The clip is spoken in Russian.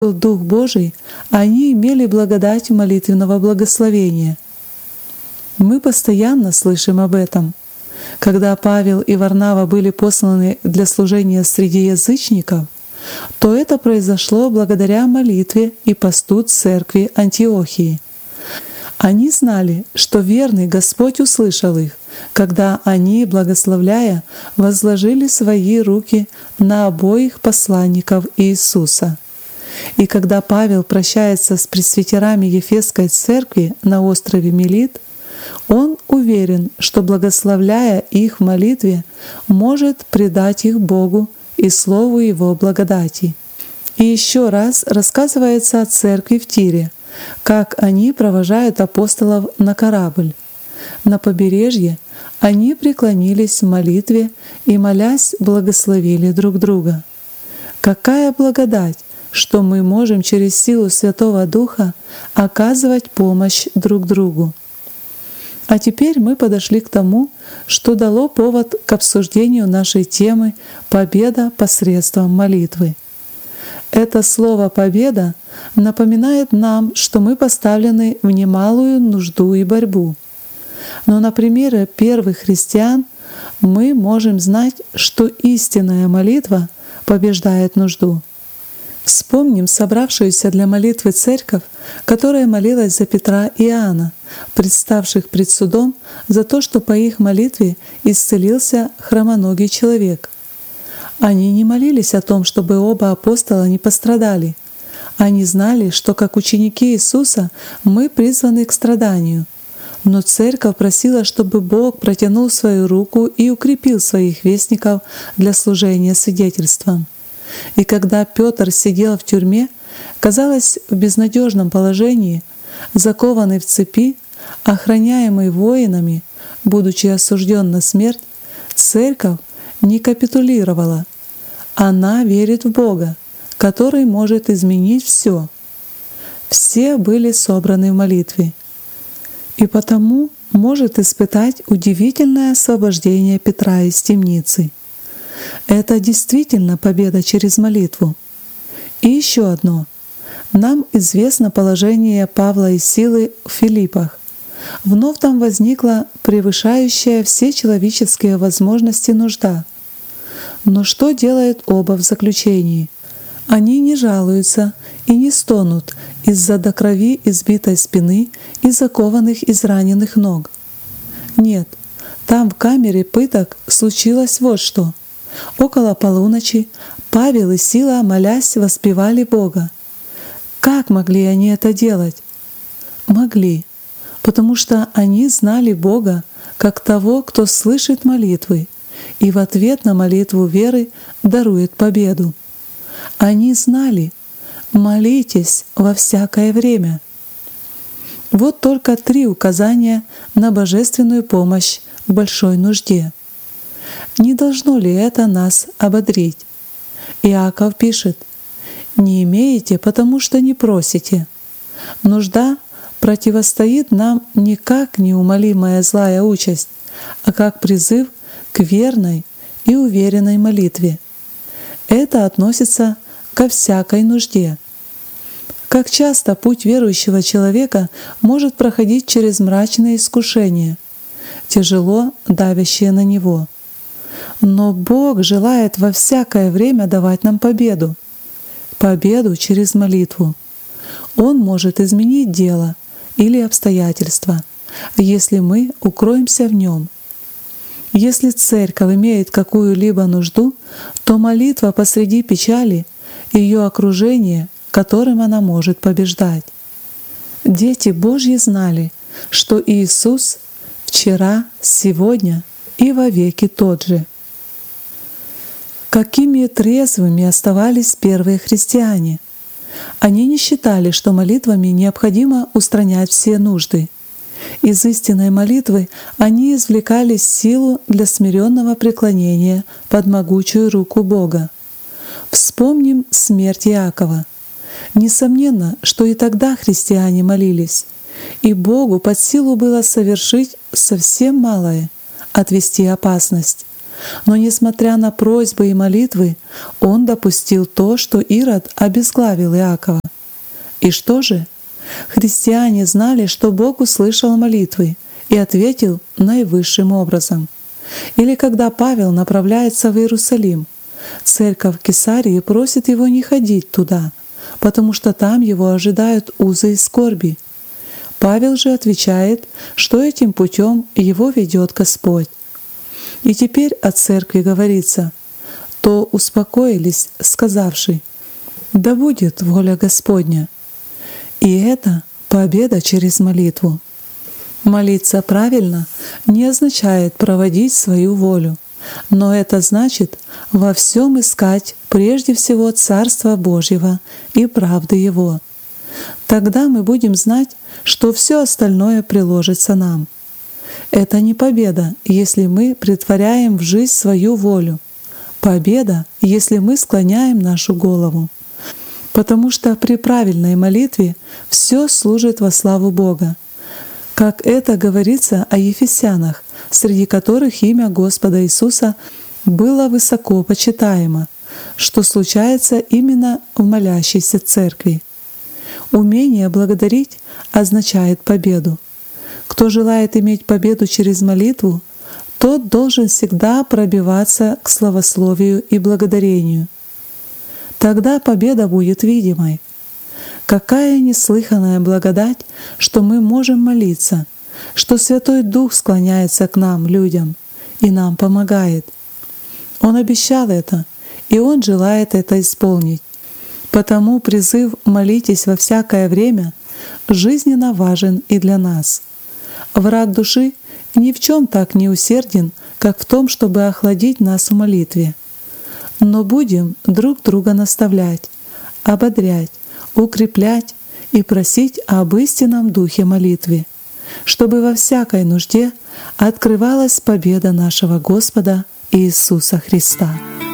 Дух Божий, они имели благодать молитвенного благословения. Мы постоянно слышим об этом. Когда Павел и Варнава были посланы для служения среди язычников, то это произошло благодаря молитве и посту церкви Антиохии. Они знали, что верный Господь услышал их, когда они, благословляя, возложили свои руки на обоих посланников Иисуса. И когда Павел прощается с пресвитерами Ефесской церкви на острове Мелит, он уверен, что, благословляя их в молитве, может предать их Богу и Слову Его благодати. И еще раз рассказывается о церкви в Тире, как они провожают апостолов на корабль. На побережье они преклонились в молитве и, молясь, благословили друг друга. Какая благодать, что мы можем через силу Святого Духа оказывать помощь друг другу. А теперь мы подошли к тому, что дало повод к обсуждению нашей темы «Победа посредством молитвы». Это слово «победа» напоминает нам, что мы поставлены в немалую нужду и борьбу. Но на примере первых христиан мы можем знать, что истинная молитва побеждает нужду. Вспомним собравшуюся для молитвы церковь, которая молилась за Петра и Иоанна, представших пред судом за то, что по их молитве исцелился хромоногий человек. Они не молились о том, чтобы оба апостола не пострадали. Они знали, что как ученики Иисуса мы призваны к страданию. Но церковь просила, чтобы Бог протянул свою руку и укрепил своих вестников для служения свидетельством. И когда Петр сидел в тюрьме, казалось, в безнадежном положении, закованный в цепи, охраняемый воинами, будучи осужден на смерть, церковь не капитулировала. Она верит в Бога, который может изменить все. Все были собраны в молитве, и потому может испытать удивительное освобождение Петра из темницы. Это действительно победа через молитву. И еще одно. Нам известно положение Павла и Силы в Филиппах. Вновь там возникла превышающая все человеческие возможности нужда. Но что делают оба в заключении? Они не жалуются и не стонут из-за до крови избитой спины и закованных израненных ног. Нет, там в камере пыток случилось вот что. Около полуночи Павел и Сила, молясь, воспевали Бога. Как могли они это делать? Могли, потому что они знали Бога как того, кто слышит молитвы и в ответ на молитву веры дарует победу. Они знали: молитесь во всякое время. Вот только 3 указания на божественную помощь в большой нужде. Не должно ли это нас ободрить? Иаков пишет: «Не имеете, потому что не просите». Нужда противостоит нам не как неумолимая злая участь, а как призыв к верной и уверенной молитве. Это относится ко всякой нужде. Как часто путь верующего человека может проходить через мрачные искушения, тяжело давящие на него. Но Бог желает во всякое время давать нам победу. Победу через молитву. Он может изменить дело или обстоятельства, если мы укроемся в Нем. Если церковь имеет какую-либо нужду, то молитва посреди печали — ее окружение, которым она может побеждать. Дети Божьи знали, что Иисус вчера, сегодня и вовеки тот же. Какими трезвыми оставались первые христиане! Они не считали, что молитвами необходимо устранять все нужды. Из истинной молитвы они извлекали силу для смиренного преклонения под могучую руку Бога. Вспомним смерть Иакова. Несомненно, что и тогда христиане молились, и Богу под силу было совершить совсем малое — отвести опасность. Но несмотря на просьбы и молитвы, он допустил то, что Ирод обезглавил Иакова. И что же? Христиане знали, что Бог услышал молитвы и ответил наивысшим образом. Или когда Павел направляется в Иерусалим, церковь Кесарии просит его не ходить туда, потому что там его ожидают узы и скорби. Павел же отвечает, что этим путем его ведет Господь. И теперь о церкви говорится: «То успокоились, сказавши: да будет воля Господня». И это победа через молитву. Молиться правильно не означает проводить свою волю, но это значит во всем искать прежде всего Царства Божьего и правды Его. Тогда мы будем знать, что все остальное приложится нам. Это не победа, если мы претворяем в жизнь свою волю. Победа, если мы склоняем нашу голову. Потому что при правильной молитве все служит во славу Бога. Как это говорится о ефесянах, среди которых имя Господа Иисуса было высоко почитаемо, что случается именно в молящейся церкви. Умение благодарить означает победу. Кто желает иметь победу через молитву, тот должен всегда пробиваться к славословию и благодарению. Тогда победа будет видимой. Какая неслыханная благодать, что мы можем молиться, что Святой Дух склоняется к нам, людям, и нам помогает. Он обещал это, и Он желает это исполнить. Потому призыв «молитесь во всякое время» жизненно важен и для нас. Враг души ни в чем так не усерден, как в том, чтобы охладить нас в молитве. Но будем друг друга наставлять, ободрять, укреплять и просить об истинном духе молитвы, чтобы во всякой нужде открывалась победа нашего Господа Иисуса Христа.